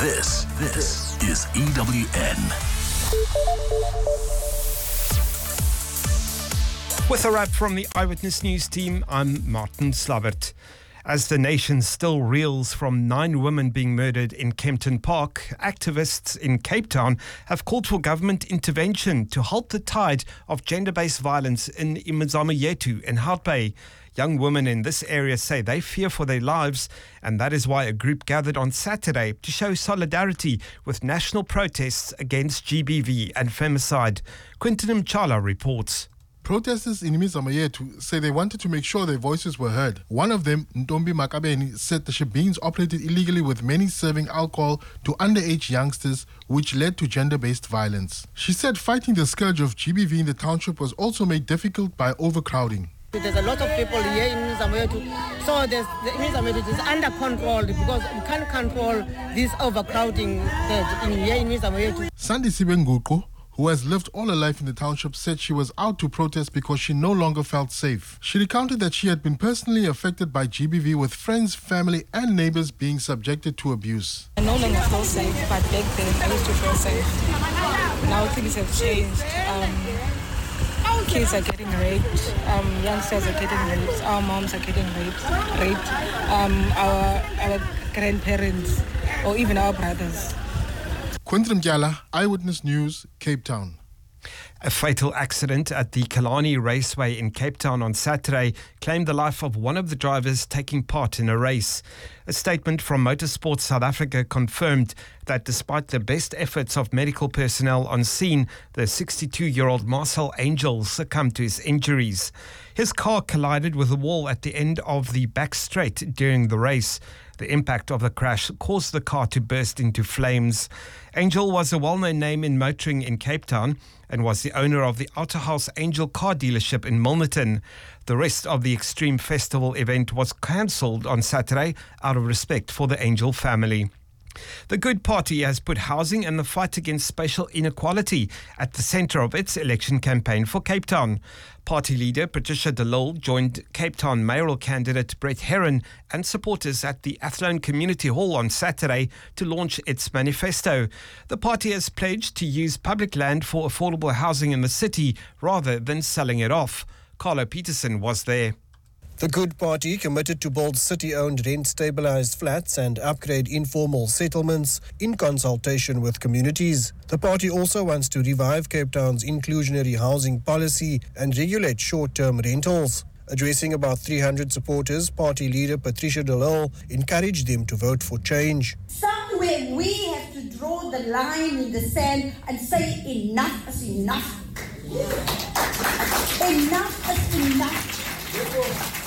This is EWN. With a wrap from the Eyewitness News team, I'm Martin Slavert. As the nation still reels from 9 women being murdered in Kempton Park, activists in Cape Town have called for government intervention to halt the tide of gender-based violence in Imizamo Yethu and Hout Bay. Young women in this area say they fear for their lives, and that is why a group gathered on Saturday to show solidarity with national protests against GBV and femicide. Quinton Mchala reports. Protesters in Imizamo Yethu say they wanted to make sure their voices were heard. One of them, Ntombi Makabeni, said the shebeens operated illegally, with many serving alcohol to underage youngsters, which led to gender-based violence. She said fighting the scourge of GBV in the township was also made difficult by overcrowding. There's a lot of people here in Imizamo Yethu, so the Imizamo Yethu is under control because we can't control this overcrowding here in Imizamo Yethu. Sandi Sibenguko, who has lived all her life in the township, said she was out to protest because she no longer felt safe. She recounted that she had been personally affected by GBV, with friends, family and neighbors being subjected to abuse. I no longer feel safe, but back then I used to feel safe. Now things have changed. Kids are getting raped, youngsters are getting raped, our moms are getting raped, our grandparents or even our brothers. Quinton Mchala, Eyewitness News, Cape Town. A fatal accident at the Killarney Raceway in Cape Town on Saturday claimed the life of one of the drivers taking part in a race. A statement from Motorsport South Africa confirmed that despite the best efforts of medical personnel on scene, the 62-year-old Marcel Angel succumbed to his injuries. His car collided with a wall at the end of the back straight during the race. The impact of the crash caused the car to burst into flames. Angel was a well-known name in motoring in Cape Town and was the owner of the Outer House Angel car dealership in Milnerton. The rest of the Extreme Festival event was cancelled on Saturday out of respect for the Angel family. The Good Party has put housing and the fight against spatial inequality at the centre of its election campaign for Cape Town. Party leader Patricia de Lille joined Cape Town mayoral candidate Brett Herron and supporters at the Athlone Community Hall on Saturday to launch its manifesto. The party has pledged to use public land for affordable housing in the city rather than selling it off. Carlo Peterson was there. The Good Party committed to build city-owned rent-stabilised flats and upgrade informal settlements in consultation with communities. The party also wants to revive Cape Town's inclusionary housing policy and regulate short-term rentals. Addressing about 300 supporters, party leader Patricia de Lille encouraged them to vote for change. Somewhere we have to draw the line in the sand and say enough is enough. Enough is enough.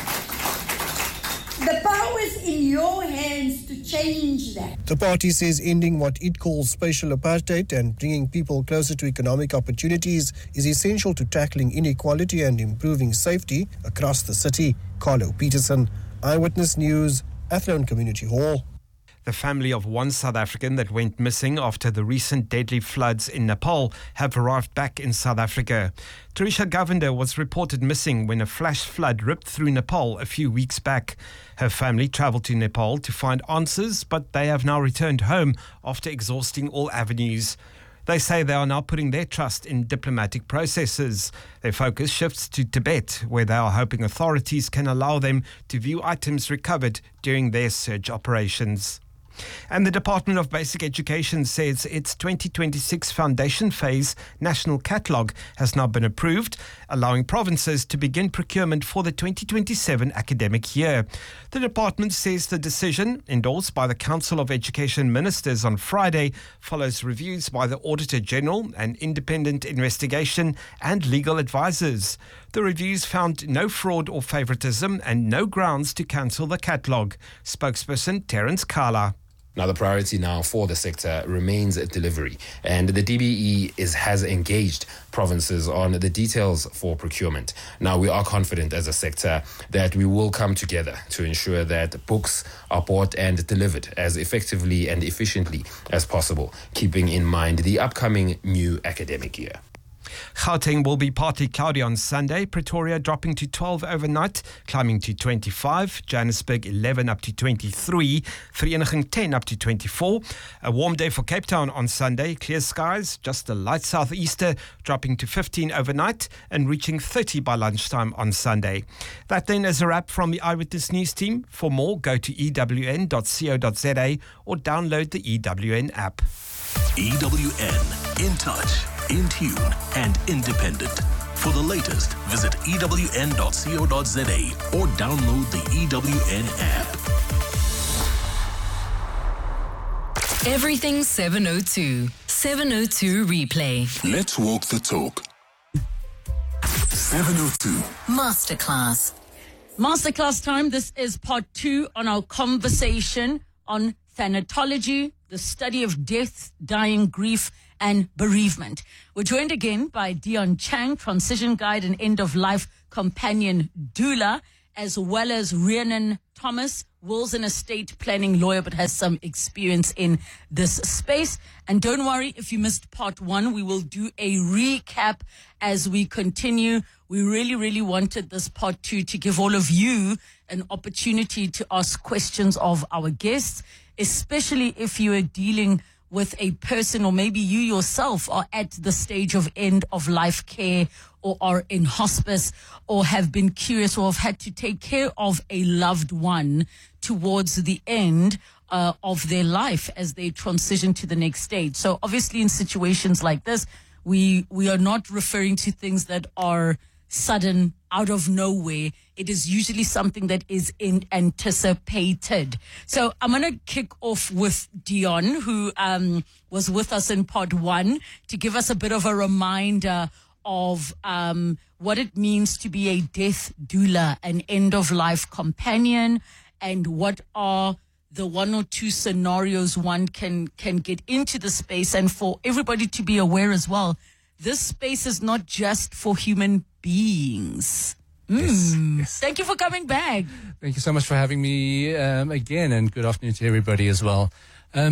The power is in your hands to change that. The party says ending what it calls spatial apartheid and bringing people closer to economic opportunities is essential to tackling inequality and improving safety across the city. Carlo Peterson, Eyewitness News, Athlone Community Hall. The family of one South African that went missing after the recent deadly floods in Nepal have arrived back in South Africa. Trisha Govender was reported missing when a flash flood ripped through Nepal a few weeks back. Her family travelled to Nepal to find answers, but they have now returned home after exhausting all avenues. They say they are now putting their trust in diplomatic processes. Their focus shifts to Tibet, where they are hoping authorities can allow them to view items recovered during their search operations. And the Department of Basic Education says its 2026 foundation phase national catalogue has now been approved, allowing provinces to begin procurement for the 2027 academic year. The department says the decision, endorsed by the Council of Education Ministers on Friday, follows reviews by the Auditor General, an independent investigation and legal advisors. The reviews found no fraud or favouritism and no grounds to cancel the catalogue. Spokesperson Terence Kala. Now, the priority now for the sector remains delivery, and the DBE has engaged provinces on the details for procurement. Now, we are confident as a sector that we will come together to ensure that books are bought and delivered as effectively and efficiently as possible, keeping in mind the upcoming new academic year. Gauteng will be partly cloudy on Sunday. Pretoria dropping to 12 overnight, climbing to 25. Johannesburg 11 up to 23. Vereeniging 10 up to 24. A warm day for Cape Town on Sunday. Clear skies, just a light southeaster, dropping to 15 overnight and reaching 30 by lunchtime on Sunday. That then is a wrap from the Eyewitness News team. For more, go to ewn.co.za or download the EWN app. EWN, in touch, in tune, and independent. For the latest, visit ewn.co.za or download the EWN app. Everything 702. 702 replay. Let's walk the talk. 702. Masterclass. Masterclass time. This is part 2 on our conversation on thanatology, the study of death, dying, grief, and bereavement. We're joined again by Dion Chang, transition guide and end-of-life companion doula, as well as Rhiannon Thomas, wills and estate planning lawyer, but has some experience in this space. And don't worry, if you missed part 1, we will do a recap as we continue. We really, really wanted this part 2 to give all of you an opportunity to ask questions of our guests, especially if you are dealing with a person, or maybe you yourself are at the stage of end of life care, or are in hospice, or have been curious, or have had to take care of a loved one towards the end of their life as they transition to the next stage. So obviously in situations like this, we are not referring to things that are sudden, out of nowhere. It is usually something that is anticipated. So I'm going to kick off with Dion, who was with us in part 1, to give us a bit of a reminder of what it means to be a death doula, an end-of-life companion, and what are the 1 or 2 scenarios one can get into the space. And for everybody to be aware as well, this space is not just for human beings. Yes. Thank you for coming back. Thank you so much for having me again, and good afternoon to everybody as well. So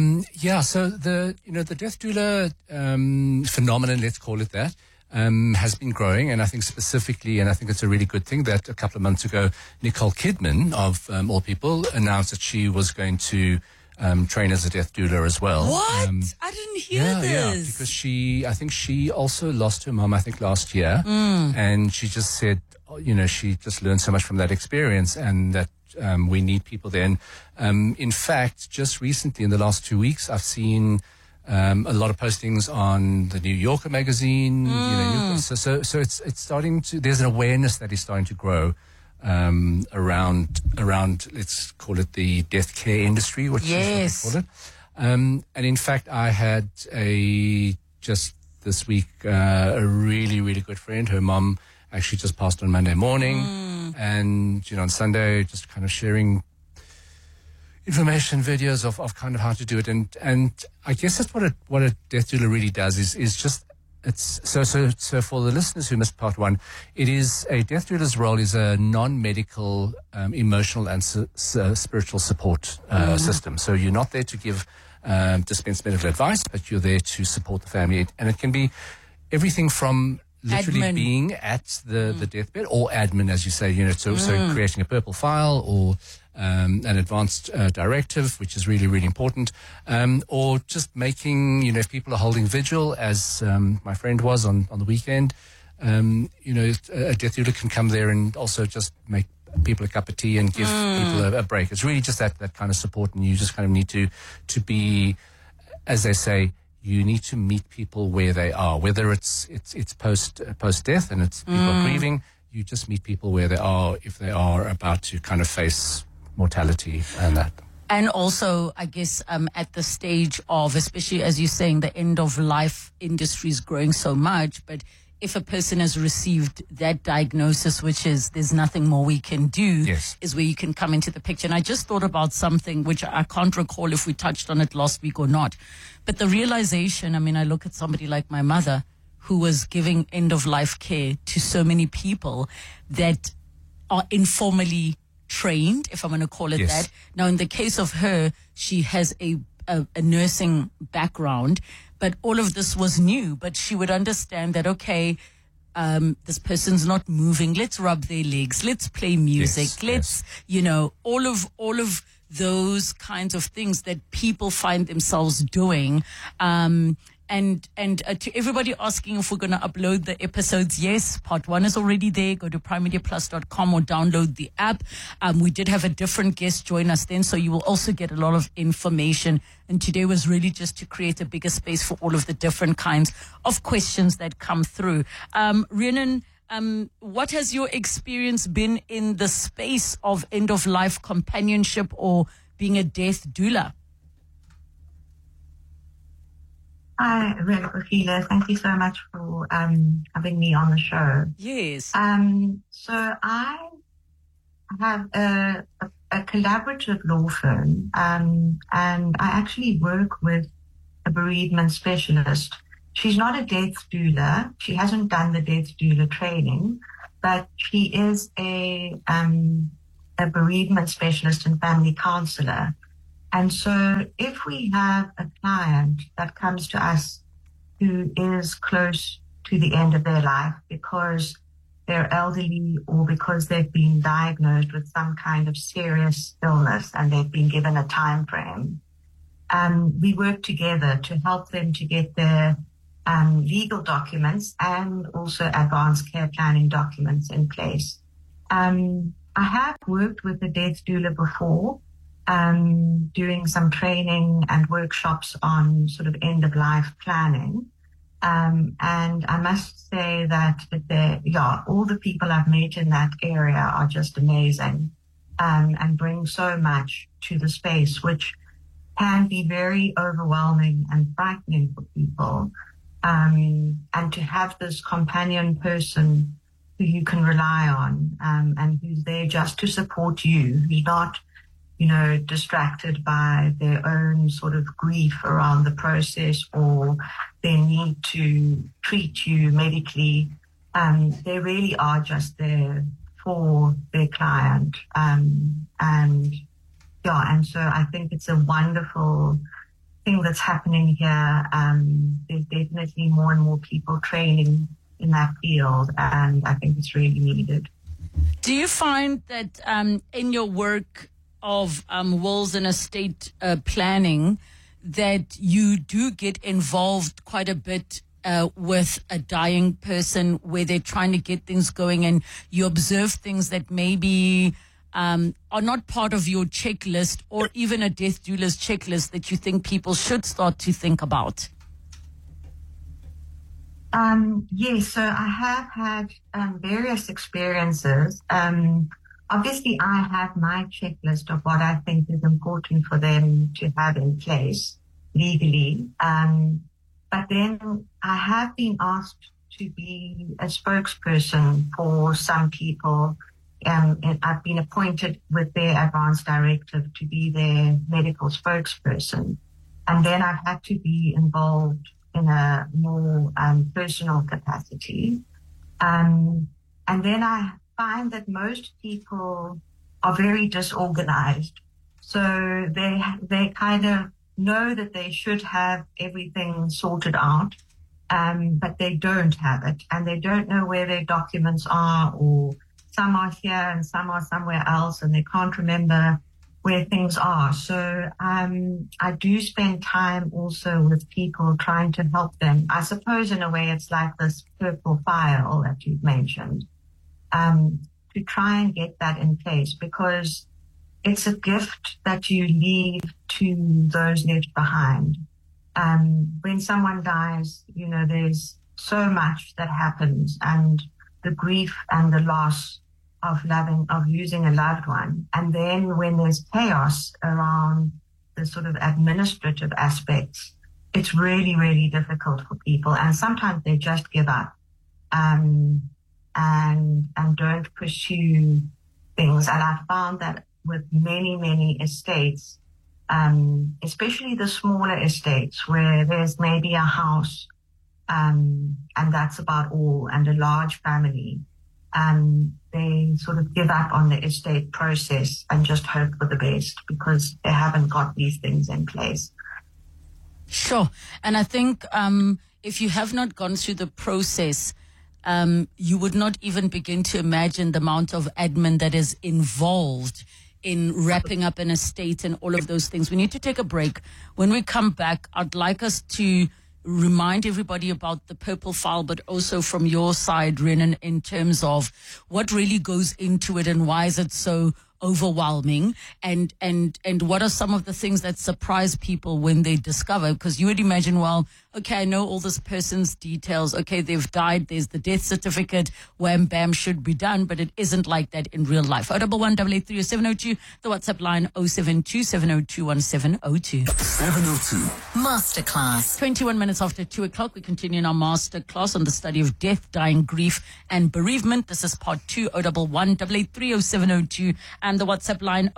the death doula phenomenon, let's call it that, has been growing, and I think specifically, and I think it's a really good thing that a couple of months ago, Nicole Kidman, of all people, announced that she was going to train as a death doula as well. What? I didn't hear this. Yeah, because I think she also lost her mum, last year. And she just said, she just learned so much from that experience, and that we need people there. And in fact, just recently, in the last 2 weeks, I've seen a lot of postings on the New Yorker magazine. So it's starting to, there's an awareness that is starting to grow around, let's call it the death care industry, which is what we call it. And in fact, I had just this week, a really, really good friend. Her mum actually just passed on Monday morning. And, on Sunday, just kind of sharing information, videos of kind of how to do it. And I guess that's what a death doula really does is just, it's so for the listeners who missed part 1, it is a death doula's role is a non-medical, emotional and spiritual support system. So you're not there to dispense medical advice, but you're there to support the family. And it can be everything from literally admin, being at the deathbed, or admin, as you say, so creating a purple file, or an advanced directive, which is really, really important, or just making, if people are holding vigil, as my friend was on the weekend, a death doula can come there and also just make people a cup of tea and give people a break. It's really just that kind of support, and you just kind of need to be, as they say, you need to meet people where they are, whether it's post death and it's people are grieving. You just meet people where they are if they are about to kind of face mortality and that. And also, I guess, at the stage of, especially as you're saying, the end of life industry is growing so much, but if a person has received that diagnosis, which is there's nothing more we can do, is where you can come into the picture. And I just thought about something which I can't recall if we touched on it last week or not. But the realization, I look at somebody like my mother, who was giving end-of-life care to so many people that are informally trained, if I'm going to call it that. Now, in the case of her, she has a a nursing background, but all of this was new. But she would understand that, okay, this person's not moving. Let's rub their legs. Let's play music. Let's, all of those kinds of things that people find themselves doing. And to everybody asking if we're going to upload the episodes, yes, part 1 is already there. Go to primediaplus.com or download the app. We did have a different guest join us then, so you will also get a lot of information. And today was really just to create a bigger space for all of the different kinds of questions that come through. Rhiannon, what has your experience been in the space of end-of-life companionship or being a death doula? Hi, Regina. Thank you so much for having me on the show. Yes. So I have a collaborative law firm, and I actually work with a bereavement specialist. She's not a death doula. She hasn't done the death doula training, but she is a bereavement specialist and family counselor. And so if we have a client that comes to us who is close to the end of their life because they're elderly or because they've been diagnosed with some kind of serious illness and they've been given a time frame, we work together to help them to get their legal documents and also advanced care planning documents in place. I have worked with a death doula before, doing some training and workshops on sort of end-of-life planning. And I must say that all the people I've met in that area are just amazing, and bring so much to the space, which can be very overwhelming and frightening for people. And to have this companion person who you can rely on, and who's there just to support you, who's not distracted by their own sort of grief around the process or their need to treat you medically. They really are just there for their client. And so I think it's a wonderful thing that's happening here. There's definitely more and more people training in that field, and I think it's really needed. Do you find that in your work of wills and estate planning that you do get involved quite a bit with a dying person where they're trying to get things going and you observe things that maybe are not part of your checklist or even a death doula's checklist that you think people should start to think about? Yes, so I have had various experiences. Obviously, I have my checklist of what I think is important for them to have in place legally. But then I have been asked to be a spokesperson for some people. And I've been appointed with their advance directive to be their medical spokesperson. And then I've had to be involved in a more personal capacity. And then I find that most people are very disorganized. So they kind of know that they should have everything sorted out, but they don't have it, and they don't know where their documents are, or some are here and some are somewhere else, and they can't remember where things are. So I do spend time also with people trying to help them. I suppose in a way it's like this purple file that you've mentioned. To try and get that in place, because it's a gift that you leave to those left behind. When someone dies, there's so much that happens, and the grief and the loss of losing a loved one. And then when there's chaos around the sort of administrative aspects, it's really, really difficult for people. And sometimes they just give up. And don't pursue things. And I found that with many, many estates, especially the smaller estates where there's maybe a house, and that's about all, and a large family, they sort of give up on the estate process and just hope for the best because they haven't got these things in place. Sure. And I think if you have not gone through the process, you would not even begin to imagine the amount of admin that is involved in wrapping up an estate and all of those things. We need to take a break. When we come back, I'd like us to remind everybody about the purple file, but also from your side, Renan, in terms of what really goes into it and why is it so overwhelming, and what are some of the things that surprise people when they discover, because you would imagine, well, okay, I know all this person's details, okay, they've died, there's the death certificate, wham bam, should be done, but it isn't like that in real life. 011-883-0702, the WhatsApp line 072-702-1702. 702 Masterclass. 21 minutes after 2 o'clock, we continue in our masterclass on the study of death, dying, grief, and bereavement. This is part 2, 011-883-0702, and the WhatsApp line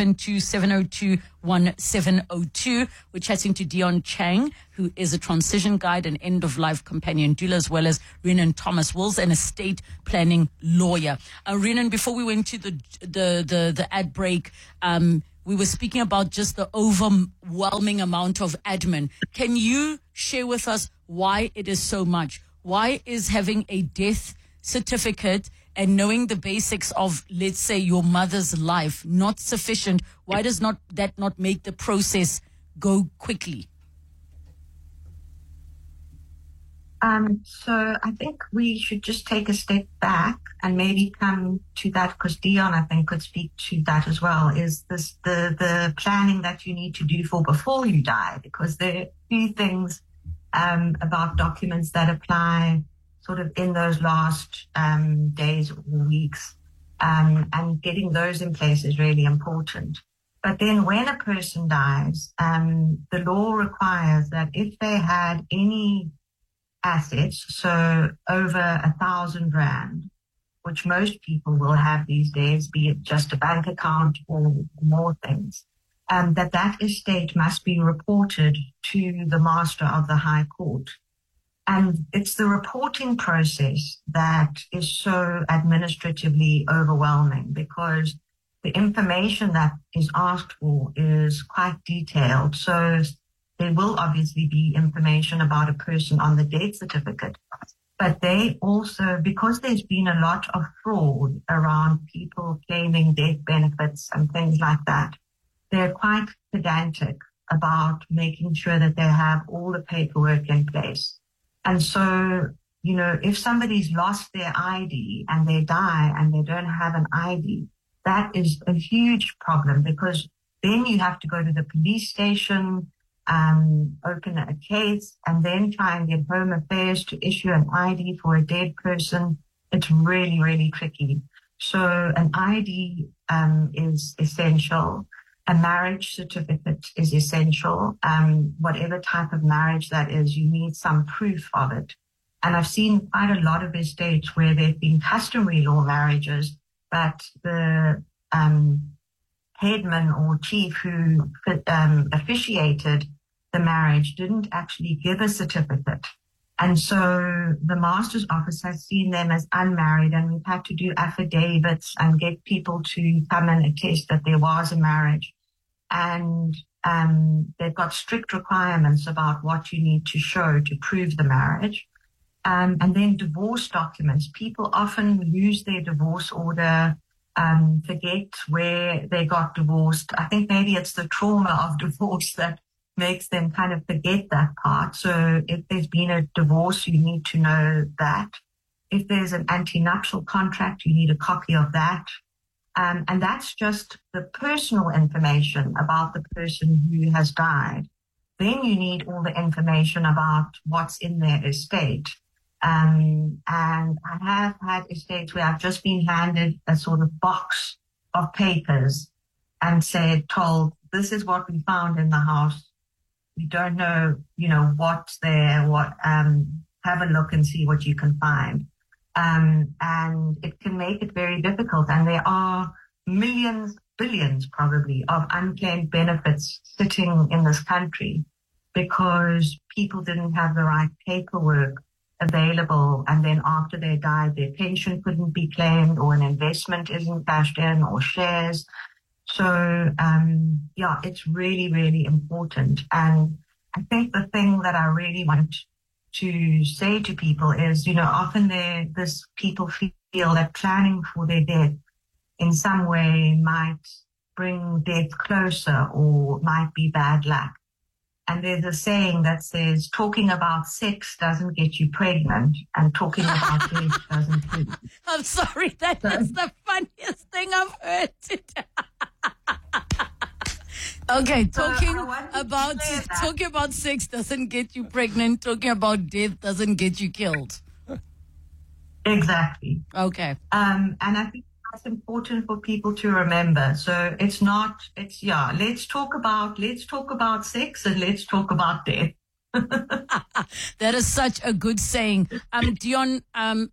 072-702-1702. We're chatting to Dion Chang, who is a transition guide and end-of-life companion doula, as well as Renan Thomas Wills, an estate planning lawyer. Renan, before we went to the ad break, we were speaking about just the overwhelming amount of admin. Can you share with us why it is so much? Why is having a death certificate and knowing the basics of, let's say, your mother's life not sufficient? Why does that not make the process go quickly? So I think we should just take a step back and maybe come to that, because Dion, I think, could speak to that as well, is this the planning that you need to do for before you die, because there are a few things about documents that apply sort of in those last days or weeks, and getting those in place is really important. But then when a person dies, the law requires that if they had any assets, so over 1,000 rand, which most people will have these days, be it just a bank account or more things, that estate must be reported to the Master of the High Court. And it's the reporting process that is so administratively overwhelming, because the information that is asked for is quite detailed. So there will obviously be information about a person on the death certificate, but they also, because there's been a lot of fraud around people claiming death benefits and things like that, they're quite pedantic about making sure that they have all the paperwork in place. And so, you know, if somebody's lost their ID and they die and they don't have an ID, that is a huge problem, because then you have to go to the police station, open a case, and then try and get Home Affairs to issue an ID for a dead person. It's really, really tricky. So an ID is essential. A marriage certificate is essential. Whatever type of marriage that is, you need some proof of it. And I've seen quite a lot of estates where there have been customary law marriages, but the headman or chief who officiated the marriage didn't actually give a certificate. And so the master's office has seen them as unmarried, and we've had to do affidavits and get people to come and attest that there was a marriage. And they've got strict requirements about what you need to show to prove the marriage. And then divorce documents. People often lose their divorce order, forget where they got divorced. I think maybe it's the trauma of divorce that makes them kind of forget that part. So if there's been a divorce, you need to know that. If there's an antenuptial contract, you need a copy of that. And that's just the personal information about the person who has died. Then you need all the information about what's in their estate. And I have had estates where I've just been handed a sort of box of papers and told, this is what we found in the house. We don't know, what's there, have a look and see what you can find. And it can make it very difficult. And there are millions, billions probably, of unclaimed benefits sitting in this country because people didn't have the right paperwork available. And then after they died, their pension couldn't be claimed, or an investment isn't cashed in, or shares. So, it's really, really important. And I think the thing that I really want to say to people is, often people feel that planning for their death in some way might bring death closer or might be bad luck. And there's a saying that says, talking about sex doesn't get you pregnant and talking about death doesn't kill you. I'm sorry, that is the funniest thing I've heard today. Okay, talking about sex doesn't get you pregnant. Talking about death doesn't get you killed. Exactly. Okay. And I think that's important for people to remember. So let's talk about sex and let's talk about death. That is such a good saying. Dion,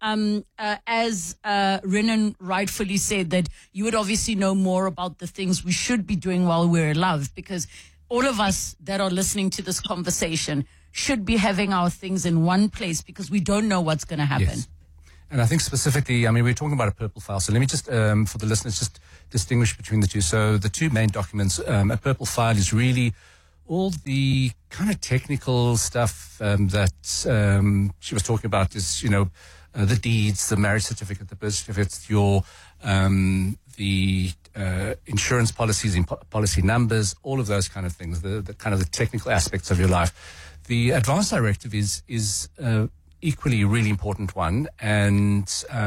as Renan rightfully said, that you would obviously know more about the things we should be doing while we're alive, because all of us that are listening to this conversation should be having our things in one place, because we don't know what's going to happen. Yes. And I think specifically, we're talking about a purple file. So let me just, for the listeners, just distinguish between the two. So the two main documents, a purple file is really all the kind of technical stuff that she was talking about is, the deeds, the marriage certificate, the birth certificates, your the insurance policies, policy numbers, all of those kind of things, the kind of the technical aspects of your life. The advance directive is equally really important one. And,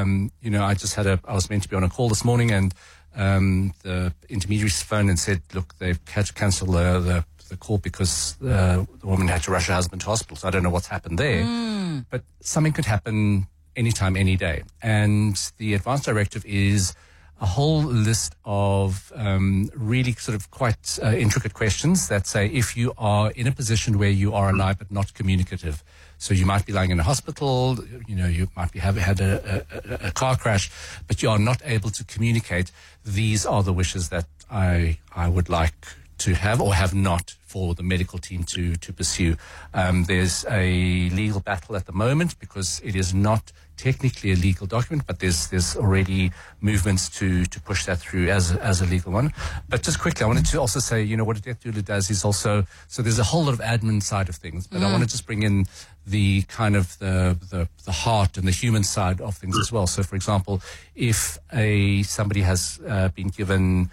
I was meant to be on a call this morning, and the intermediaries phoned and said, look, they've had to cancel the call because the woman had to rush her husband to hospital. So I don't know what's happened there. But something could happen anytime, any day. And the advance directive is a whole list of really sort of quite intricate questions that say if you are in a position where you are alive but not communicative, so you might be lying in a hospital, you might be had a car crash, but you are not able to communicate, these are the wishes that I would like to have or have not for the medical team to pursue. There's a legal battle at the moment because it is not technically a legal document, but there's already movements to push that through as a legal one. But just quickly, I wanted to also say, what a death doula does is also, so there's a whole lot of admin side of things, but I want to just bring in the kind of the heart and the human side of things as well. So for example, if somebody has been given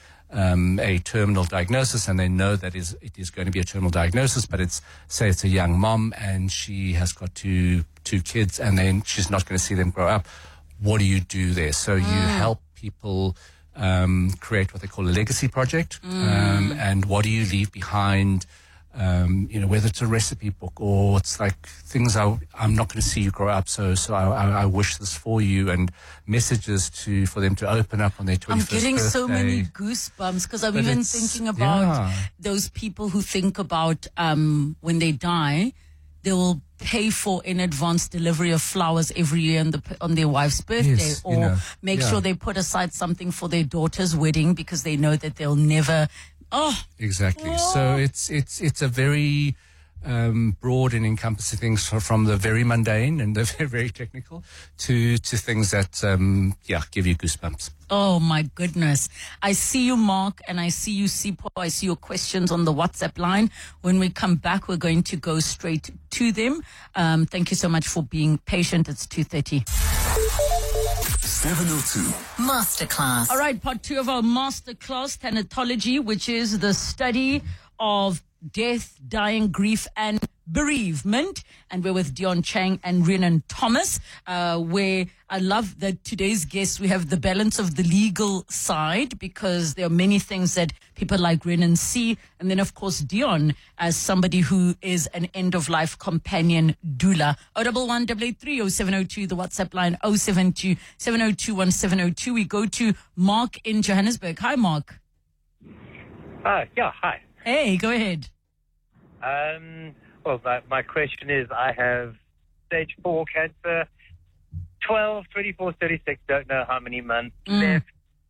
a terminal diagnosis and they know that it is going to be a terminal diagnosis, but it's a young mom and she has got two kids and then she's not going to see them grow up. What do you do there? So you help people create what they call a legacy project. And what do you leave behind? Whether it's a recipe book or it's like things I'm not going to see you grow up, so I wish this for you, and messages for them to open up on their 21st birthday. I'm getting so many goosebumps because I'm even thinking about those people who think about when they die, they will pay for in advance delivery of flowers every year on their wife's birthday, or make sure they put aside something for their daughter's wedding because they know that they'll never. Exactly. So it's a very broad and encompassing things from the very mundane and the very, very technical to things that give you goosebumps. Oh my goodness. I see you, Mark, and I see you, Sipho. I see your questions on the WhatsApp line. When we come back, we're going to go straight to them. Thank you so much for being patient. It's 2:30. 702 Masterclass. All right, part 2 of our masterclass, thanatology, which is the study of death, dying, grief, and bereavement. And we're with Dion Chang and Renan Thomas, where I love that today's guests, we have the balance of the legal side, because there are many things that people like Renan see. And then, of course, Dion as somebody who is an end-of-life companion doula. 011-883-0702, the WhatsApp line 072-702-1702. We go to Mark in Johannesburg. Hi, Mark. Hi. Hey, go ahead. Well, my question is, I have stage 4 cancer, 12, 24, 36, don't know how many months left.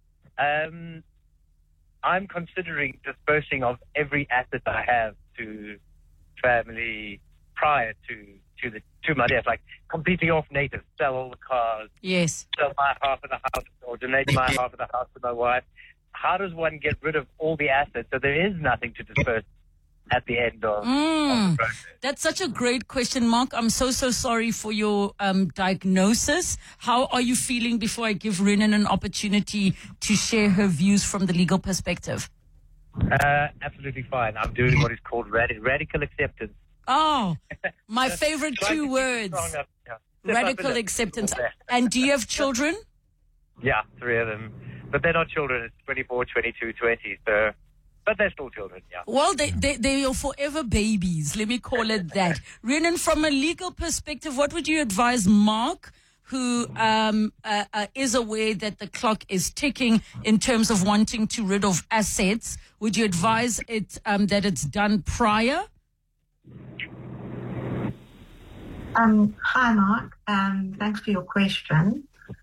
I'm considering disposing of every asset I have to family prior to my death, like completely off native, sell all the cars, sell my half of the house, or donate my half of the house to my wife. How does one get rid of all the assets so there is nothing to dispose at the end of the process. That's such a great question, Mark. I'm so sorry for your diagnosis. How are you feeling before I give Rhiannon an opportunity to share her views from the legal perspective? Absolutely fine. I'm doing what is called radical acceptance. Oh, my favorite two words. Radical acceptance. And do you have children? Yeah, 3 of them. But they're not children. It's 24, 22, 20. So, but they're still children, yeah. Well, they are forever babies. Let me call it that. Rhiannon, from a legal perspective, what would you advise Mark, who is aware that the clock is ticking in terms of wanting to rid of assets? Would you advise it that it's done prior? Hi, Mark. Thanks for your question.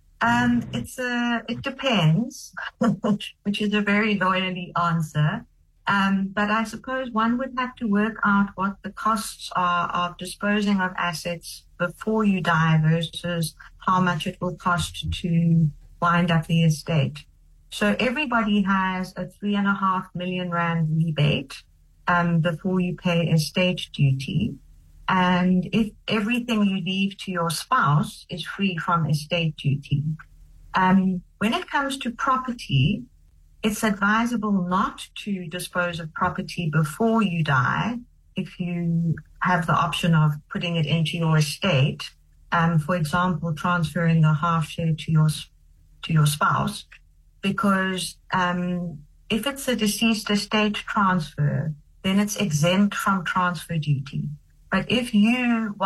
It depends, which is a very lawyerly answer. But I suppose one would have to work out what the costs are of disposing of assets before you die versus how much it will cost to wind up the estate. So everybody has a 3.5 million rand rebate before you pay estate duty. And if everything you leave to your spouse is free from estate duty. When it comes to property, it's advisable not to dispose of property before you die if you have the option of putting it into your estate. For example, transferring the half share to your spouse, because if it's a deceased estate transfer, then it's exempt from transfer duty. But if you